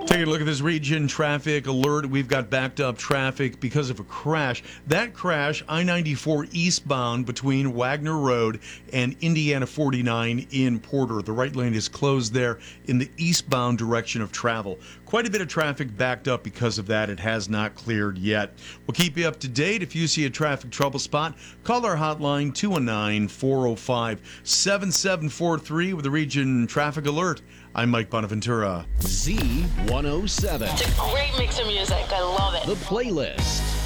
Taking a look at this region traffic alert. We've got backed up traffic because of a crash. That crash, I-94 eastbound between Wagner Road and Indiana 49 in Porter. The right lane is closed there in the eastbound direction of travel. Quite a bit of traffic backed up because of that. It has not cleared yet. We'll keep you up to date. If you see a traffic trouble spot, call our hotline 219-405-7743 with a region traffic alert. I'm Mike Bonaventura. Z107. It's a great mix of music. I love it. The Playlist.